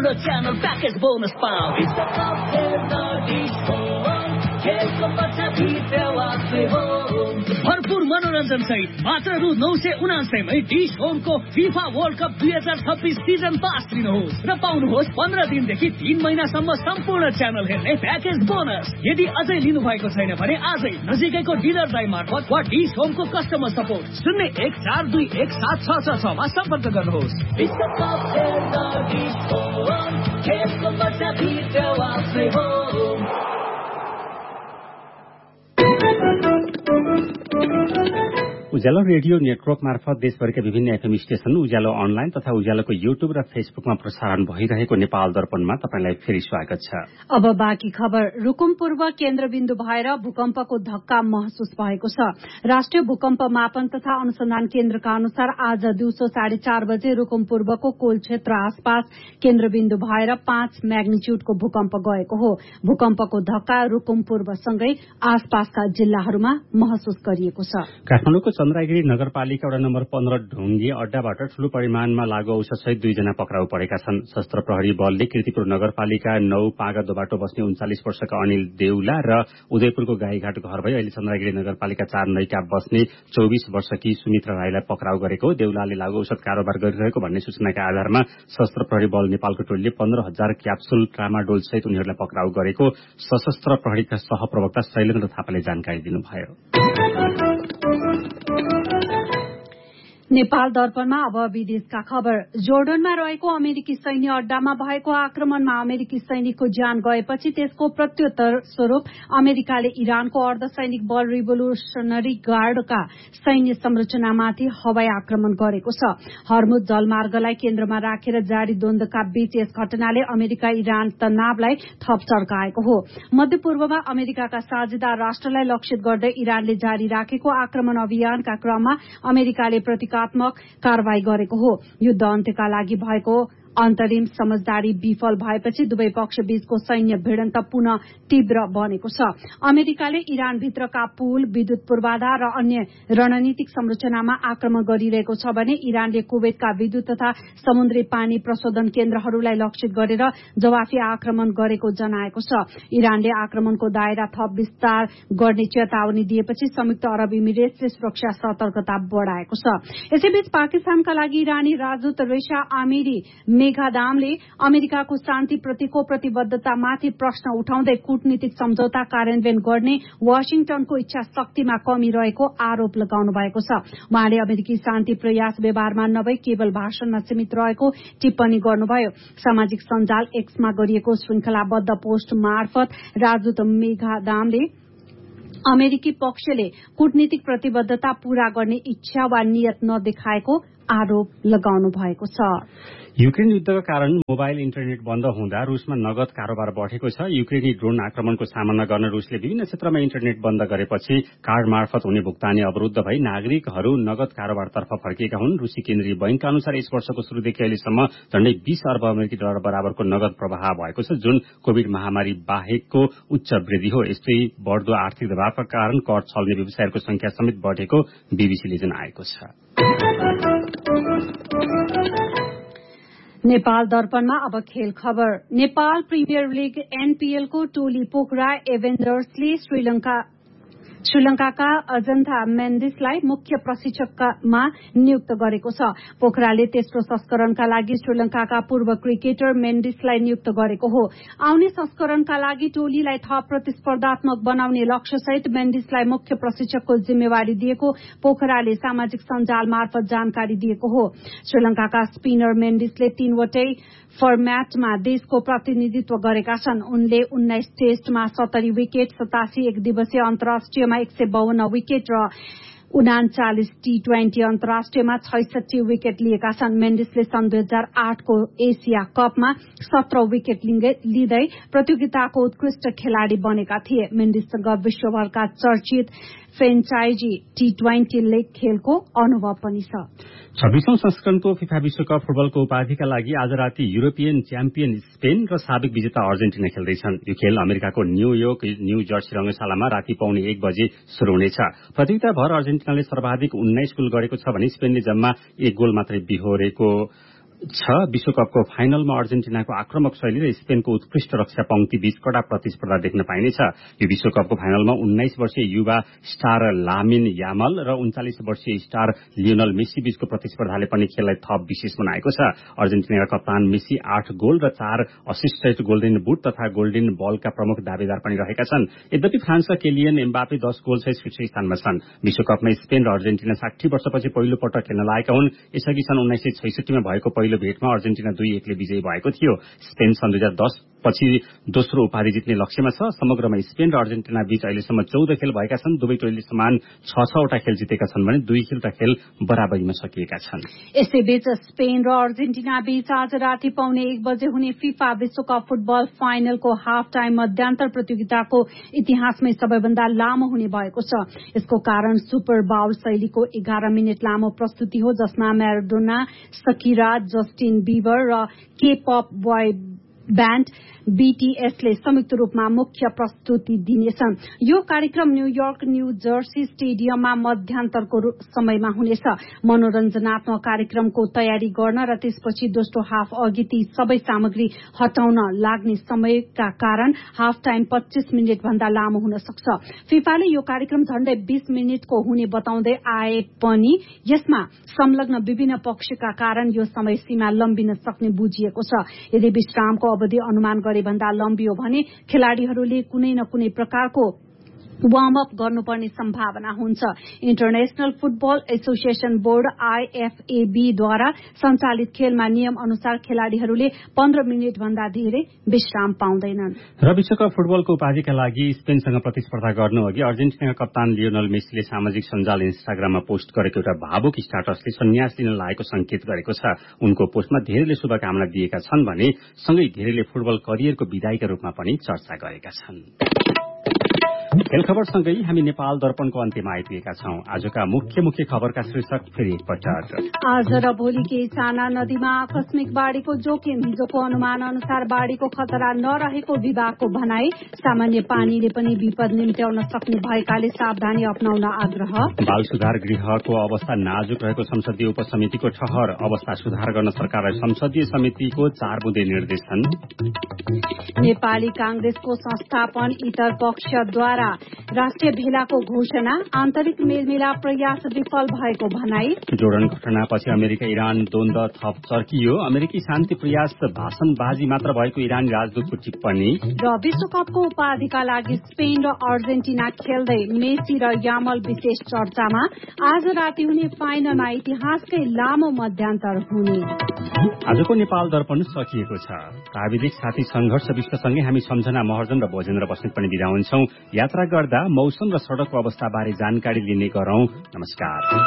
सम्पूर्ण channel package bonus पाऊ भरपूर मनोरञ्जन सहित मात्र रु 999 मै dish होमको FIFA world cup 2026 season pass लिनुहोस् र पाउनुहोस् 15 दिनदेखि 3 महिनासम्म सम्पूर्ण च्यानल हेर्ने प्याकेज बोनस। यदि अझै लिनु भएको छैन भने आजै नजिकैको डिलरलाई मार्फत वा डिश होमको कस्टमर सपोर्ट 0142176666 मा सम्पर्क गर्नुहोस्। उज्यालो रेडियो नेटवर्क मार्फत देशभरिका विभिन्न एफएम स्टेशन, उज्यालो अनलाइन तथा उज्यालोको युट्युब र फेसबुकमा प्रसारण भइरहेको नेपाल दर्पणमा तपाईलाई फेरि स्वागत छ। अब बाँकी खबर। रुकुम पूर्व केन्द्रबिन्दु भएर भूकम्पको धक्का महसुस भएको छ। राष्ट्रिय भूकम्प मापन तथा अनुसन्धान केन्द्रका अनुसार आज दिउँसो 4:30 बजे रुकुम पूर्वको कोल क्षेत्र आसपास केन्द्रबिन्दु भएर 5 म्याग्निच्युडको भूकम्प गएको हो। भूकम्पको धक्का रुकुम पूर्वसँगै आसपासका जिल्लाहरूमा महसुस गरिएको छ। काठमाडौँको चन्द्रागिरी नगरपालिका वडा नम्बर 15 ढुङ्गे अड्डाबाट ठूलो परिमाणमा लागु औषधसहित 2 जना पक्राउ परेका छन्। सशस्त्र प्रहरी बलले कीर्तिपुर नगरपालिका 9 पागा दोबाटो बस्ने 39 वर्षका अनिल देउला र उदयपुरको गाईघाट घर भई अहिले चन्द्रागिरी नगरपालिका 4 नैका बस्ने 24 वर्षकी सुमित्रा राईलाई पक्राउ गरेको। देउलाले लागु औषध कारोबार गरिरहेको भन्ने सूचनाका आधारमा सशस्त्र प्रहरी बल नेपालको टोलीले 15,000 क्याप्सुल ट्रामाडोल सहित उनीहरूलाई पक्राउ गरेको सशस्त्र प्रहरीका सहप्रवक्ता शैलेन्द्र थापाले जानकारी दिनुभयो। नेपाल दर्पणमा अब विदेशका खबर। जोर्डनमा रहेको अमेरिकी सैन्य अड्डामा भएको आक्रमणमा अमेरिकी सैनिकको ज्यान गएपछि त्यसको प्रत्युत्तर स्वरूप अमेरिकाले इरानको अर्धसैनिक बल रिभोल्युशनरी गार्डका सैन्य संरचनामाथि हवाई आक्रमण गरेको छ। हर्मुज जलमार्गलाई केन्द्रमा राखेर जारी द्वन्द्वका बीच यस घटनाले अमेरिका इरान तनावलाई थप चर्काएको हो। मध्यपूर्वमा अमेरिकाका साझेदार राष्ट्रलाई लक्षित गर्दै इरानले जारी राखेको आक्रमण अभियानका क्रममा अमेरिकाले प्रतिकात्मक कारवाही गरेको हो। युद्ध अन्त्यका लागि भएको अन्तरिम समझदारी विफल भएपछि दुवै पक्ष बीचको सैन्य भिडन्त पुनः तीव्र बनेको छ। अमेरिकाले इरान भित्रका पुल, विद्युत पूर्वाधार र अन्य रणनीतिक संरचनामा आक्रमण गरिरहेको छ भने इरानले कुवेतका विद्युत तथा समुद्री पानी प्रशोधन केन्द्रहरूलाई लक्षित गरेर जवाफी आक्रमण गरेको जनाएको छ। इरानले आक्रमणको दायरा थप विस्तार गर्ने चेतावनी दिएपछि संयुक्त अरब इमिरेट्सले सुरक्षा सतर्कता बढ़ाएको छ। यसैबीच पाकिस्तानका लागि इरानी राजदूत रेशा आमिरी मेघादामले अमेरिकाको शान्तिप्रतिको प्रतिबद्धतामाथि प्रश्न उठाउँदै कूटनीतिक सम्झौता कार्यान्वयन गर्ने वाशिंटनको इच्छा शक्तिमा कमी रहेको आरोप लगाउनु भएको छ। उहाँले अमेरिकी शान्ति प्रयास व्यवहारमा नभई केवल भाषणमा सीमित रहेको टिप्पणी गर्नुभयो। सामाजिक सञ्जाल एक्समा गरिएको श्रृंखलाबद्ध पोस्ट मार्फत राजदूत मेघादामले अमेरिकी पक्षले कूटनीतिक प्रतिबद्धता पूरा गर्ने इच्छा वा नियत नदेखाएको आरोप लगाउनु भएको छ। युक्रेन युद्धका कारण मोबाइल इन्टरनेट बन्द हुँदा रूसमा नगद कारोबार बढ़ेको छ। युक्रेनी ड्रोन आक्रमणको सामना गर्न रूसले विभिन्न क्षेत्रमा इन्टरनेट बन्द गरेपछि कार्ड मार्फत हुने भुक्तानी अवरुद्ध भई नागरिकहरू नगद कारोबारतर्फ फर्किएका हुन्। रूसी केन्द्रीय बैंकका अनुसार यस वर्षको शुरूदेखि अहिलेसम्म झण्डै 20 अर्ब अमेरिकी डलर बराबरको नगद प्रवाह भएको छ, जुन कोविड महामारी बाहेकको उच्च वृद्धि हो। यस्तै बढ़दो आर्थिक दबावका कारण कर छल्ने व्यवसायहरूको संख्या समेत बढ़ेको बीबीसीले जनाएको छ। नेपाल दर्पणमा अब खेल खबर। नेपाल प्रिमियर लीग एनपीएलको टोली पोखरा एभेन्जर्सले श्रीलंकाका अजन्था मेन्डिसलाई मुख्य प्रशिक्षकमा नियुक्त गरेको छ। पोखराले तेस्रो संस्करणका लागि श्रीलंकाका पूर्व क्रिकेटर मेन्डिसलाई नियुक्त गरेको हो। आउने संस्करणका लागि टोलीलाई थप प्रतिस्पर्धात्मक बनाउने लक्ष्यसहित मेन्डिसलाई मुख्य प्रशिक्षकको जिम्मेवारी दिएको पोखराले सामाजिक सञ्जाल मार्फत जानकारी दिएको हो। श्रीलंकाका स्पिनर मेन्डिसले 3 वटै फर्म्याटमा देशको प्रतिनिधित्व गरेका छन्। उनले 19 टेस्टमा 70 विकेट, 87 एक दिवसीय अन्तर्राष्ट्रियमा 152 विकेट र 39 टी20 अन्तर्राष्ट्रियमा 66 विकेट लिएका छन्। मेन्डिसले सन् 2008 को एसिया कपमा 17 विकेट लिँदै प्रतियोगिताको उत्कृष्ट खेलाड़ी बनेका थिए। मेन्डिससँग विश्वभरका चर्चित फ्रेन्चाइजी टी20 लीग खेलको अनुभव पनि छ। 26औं संस्करणको फिफा विश्वकप फुटबलको उपाधिका लागि आज राति युरोपियन च्याम्पियन स्पेन र साबिक विजेता अर्जेन्टिना खेल्दैछन्। यो खेल अमेरिकाको न्यूयोर्क न्यू जर्सी रंगशालामा राति पौने 1 बजे शुरू हुनेछ। प्रतियोगिता भर अर्जेन्टिनाले सर्वाधिक 19 गोल गरेको छ भने स्पेनले जम्मा 1 गोल मात्रै बिहोरेको छ। विश्वकपको फाइनलमा अर्जेन्टिनाको आक्रमक शैली र स्पेनको उत्कृष्ट रक्षा पंक्ति बीच कडा प्रतिस्पर्धा देख्न पाइनेछ। यो विश्वकपको फाइनलमा 19 वर्षीय युवा स्टार लामिन यामल र 39 वर्षीय स्टार लियोनल मेसी बीचको प्रतिस्पर्धाले पनि खेललाई थप विशेष बनाएको छ। अर्जेन्टिनाका कप्तान मेसी 8 गोल र 4 असिस्ट गोल्डन बुट तथा गोल्डन बलका प्रमुख दावेदार पनि रहेका छन्। यद्यपि फ्रान्सका केलियन एम्बापे 10 गोल सहित शीर्ष स्थानमा छन्। विश्वकपमा स्पेन र अर्जेन्टिना 60 वर्षपछि पहिलो पटक खेल्न लागेका हुन्। यसअघि सन् 1966 मा भएको पहिलो भेटमा अर्जेन्टिना 2-1 ले विजयी भएको थियो। स्पेन सन् 2010 पछि दोस्रो उपाधि जित्ने लक्ष्यमा छ। समग्रमा स्पेन र अर्जेन्टिना बीच अहिलेसम्म 14 खेल भएका छन्। दुवै टोलीले समान 6-6 खेल जितेका छन् भने 2 खेल बराबरीमा सकिएका छन्। यसैबीच स्पेन र अर्जेन्टिना बीच आज राति 1:15 बजे हुने फिफा विश्वकप फुटबल फाइनलको हाफ टाइम मध्यान्तर प्रतियोगिताको इतिहासमै सबैभन्दा लामो हुने भएको छ। यसको कारण सुपर बाउल शैलीको 11 मिनट लामो प्रस्तुति हो, जसमा म्याराडोना, शकीरा, जस्टिन बीबर र के-पप बॉय ब्यान्ड बीटीएसले संयुक्त रूपमा मुख्य प्रस्तुति दिनेछन्। यो कार्यक्रम न्यूयोर्क न्यू जर्सी स्टेडियममा मध्यान्तरको समयमा हुनेछ। मनोरञ्जनात्मक कार्यक्रमको तयारी गर्न र त्यसपछि दोस्रो हाफ अघि ती सबै सामग्री हटाउन लाग्ने समयका कारण हाफ टाइम 25 मिनट भन्दा लामो हुन सक्छ। फिफाले यो कार्यक्रम झण्डै 20 मिनटको हुने बताउँदै आए पनि यसमा संलग्न विभिन्न पक्षका कारण यो समय सीमा लम्बिन सक्ने बुझिएको छ। यदि विश्रामको अवधि अनुमान गरे भन्दा लम्बियो भने खेलाड़ीहरूले कुनै न कुनै प्रकारको वार्म अप गर्नुपर्ने सम्भावना हुन्छ। इन्टरनेशनल फुटबल एसोसिएशन बोर्ड आईएफएबी द्वारा सञ्चालित खेलमा नियम अनुसार खेलाड़ीहरूले 15 मिनट भन्दा धेरै विश्राम पाउँदैनन्। र विश्वकप फुटबलको उपाधिका लागि स्पेनसँग प्रतिस्पर्धा गर्नु अघि अर्जेन्टिनाका कप्तान लियोनल मेसीले सामाजिक सञ्जाल इन्स्टाग्राममा पोस्ट गरेको एउटा भावुक स्ट्याटसले सन्यास लिन लागेको संकेत गरेको छ। उनको पोस्टमा धेरैले शुभकामना दिएका छन् भने सँगै धेरैले फुटबल करियरको विदाईका रूपमा पनि चर्चा गरेका छन्। खेल खबरसँगै हामी नेपाल दर्पणको अन्त्यमा आइपुगेका छौं। आजका मुख्य खबरका शीर्षक फेरि एकपटक। आज र भोलि केही साना नदीमा आकस्मिक बाढ़ीको जोखिम। हिजोको अनुमान अनुसार बाढ़ीको खतरा नरहेको विभागको भनाई। सामान्य पानीले पनि विपद निम्त्याउन सक्ने भएकाले सावधानी अपनाउन आग्रह। बाल सुधार गृहको अवस्था नाजुक रहेको संसदीय उपसमितिको ठहर। अवस्था सुधार गर्न सरकारलाई संसदीय समितिको 4 बुँदे निर्देशन। नेपाली कांग्रेसको संस्थापन इतर पक्षद्वारा राष्ट्रिय भेलाको घोषणा। आन्तरिक मेलमिलाप प्रयास विफल भएको भनाई। जोर्डन घटनापछि अमेरिका इरान द्वन्द थप चर्कियो। अमेरिकी शान्ति प्रयास भाषणबाजी मात्र भएको इरानी राजदूतको टिप्पणी। र विश्वकपको उपाधिका लागि स्पेन र अर्जेन्टिना खेल्दै मेसी र यामल विशेष चर्चामा। आज राति हुने फाइनलमा इतिहासकै लामो मध्यान्तर हुने। आजको नेपाल दर्पण सकिएको छ। प्राविधिक साथी संघर्ष विश्वसँगै हामी सम्झना महर्जन र भोजेन्द्र बस्नेत पनि बिदा हुन्छौं। यात्रा गर्दा मौसम र सड़कको अवस्थाबारे जानकारी लिने गरौं। नमस्कार।